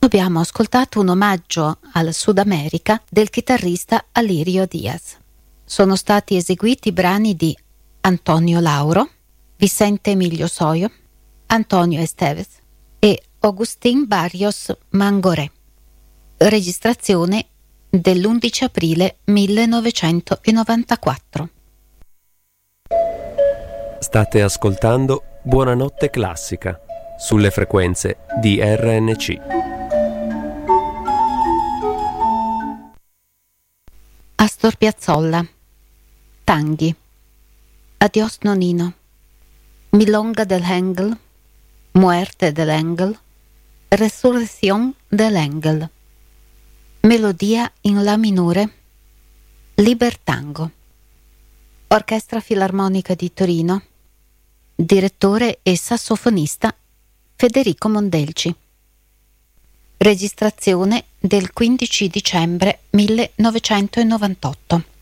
abbiamo ascoltato un omaggio al Sud America del chitarrista Alirio Diaz. Sono stati eseguiti brani di Antonio Lauro, Vicente Emilio Soio, Antonio Esteves e Agustín Barrios Mangoré. Registrazione dell'11 aprile 1994. State ascoltando Buonanotte Classica sulle frequenze di RNC. Astor Piazzolla, Tanghi, Adiós Nonino, Milonga del Engel, Muerte del Engel, Resurrección del Engel, Melodia in La minore, Libertango. Orchestra Filarmonica di Torino, direttore e sassofonista Federico Mondelci. Registrazione del 15 dicembre 1998.